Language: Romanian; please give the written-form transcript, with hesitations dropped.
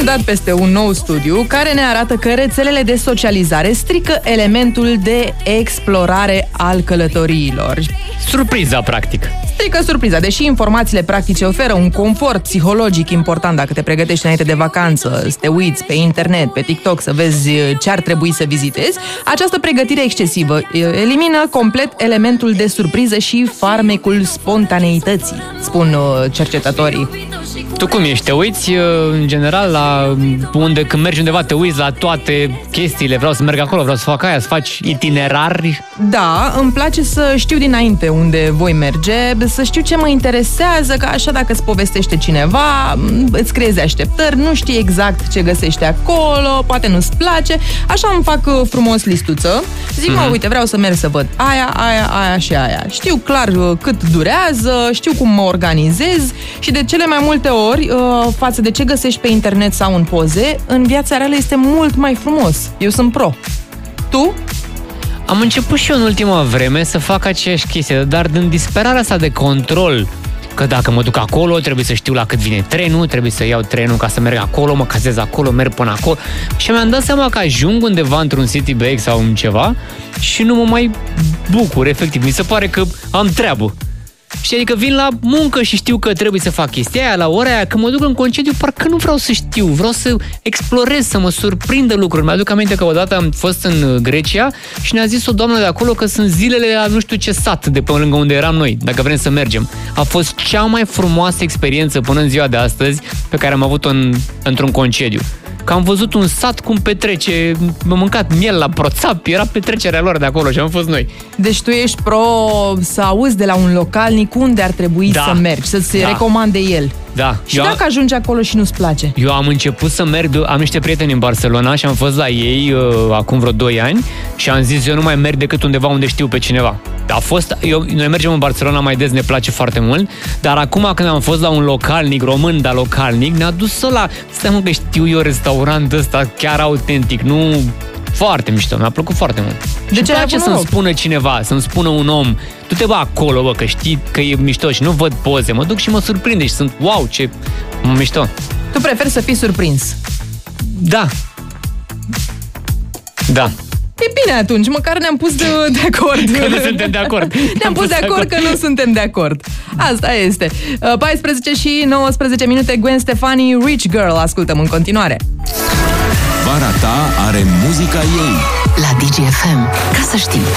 dat peste un nou studiu care ne arată că rețelele de socializare strică elementul de explorare al călătoriilor. Surpriza, practic. Strică surpriza, deși informațiile practice oferă un confort psihologic important dacă te pregătești înainte de vacanță, să te uiți pe internet, pe TikTok, să vezi ce ar trebui să vizitezi, această pregătire excesivă elimină complet elementul de surpriză și farmecul spontaneității, spun cercetătorii. Tu cum ești? Te uiți, în general, la unde, când mergi undeva, te uiți la toate chestiile, vreau să merg acolo, vreau să fac aia, să faci itinerari? Da, îmi place să știu dinainte unde voi merge, să știu ce mă interesează, că așa dacă îți povestește cineva, îți creezi așteptări, nu știi exact ce găsești acolo, poate nu-ți place, așa îmi fac frumos listuță, zic, uite, vreau să merg să văd aia și aia. Știu clar cât durează, știu cum mă organizez și de cele mai multe ori, față de ce găsești pe internet sau în poze, în viața reală este mult mai frumos. Eu sunt pro. Tu? Am început și eu în ultima vreme să fac aceeași chestie, dar din disperarea asta de control, că dacă mă duc acolo, trebuie să știu la cât vine trenul, trebuie să iau trenul ca să merg acolo, mă cazez acolo, merg până acolo. Și mi-am dat seama că ajung undeva într-un city break sau în ceva și nu mă mai bucur, efectiv. Mi se pare că am treabă. Și adică vin la muncă și știu că trebuie să fac chestia aia la ora aia, că mă duc în concediu, parcă nu vreau să știu, vreau să explorez, să mă surprindă lucruri. Mi-aduc aminte că odată am fost în Grecia și ne-a zis o doamnă de acolo că sunt zilele la nu știu ce sat de pe lângă unde eram noi, dacă vrem să mergem. A fost cea mai frumoasă experiență până în ziua de astăzi pe care am avut-o într-un concediu. Că am văzut un sat cum petrece, m-am mâncat miel la proțap, era petrecerea lor de acolo și am fost noi. Deci tu ești pro să auzi de la un localnic unde ar trebui să mergi, să-ți recomande el. Da. Și dacă ajungi acolo și nu-ți place? Eu am început să merg, am niște prieteni în Barcelona și am fost la ei acum vreo 2 ani și am zis eu nu mai merg decât undeva unde știu pe cineva. Noi mergem în Barcelona mai des, ne place foarte mult, dar acum când am fost la un localnic, român, dar localnic, ne-a dus ăla, stai mă că știu eu restaurant ăsta chiar autentic, nu... Foarte mișto, mi-a plăcut foarte mult. De ce place să-mi spună cineva, să-mi spună un om, tu te bă acolo, bă, că știi că e mișto și nu văd poze, mă duc și mă surprinde și sunt, wow, ce mișto. Tu preferi să fii surprins? Da. Da. E bine atunci, măcar ne-am pus de acord. Că nu suntem de acord. Ne-am pus de acord că nu suntem de acord. Asta este. 14 și 19 minute, Gwen Stefani, Rich Girl, ascultăm în continuare. Vara ta are muzica ei. La DGFM, ca să știi.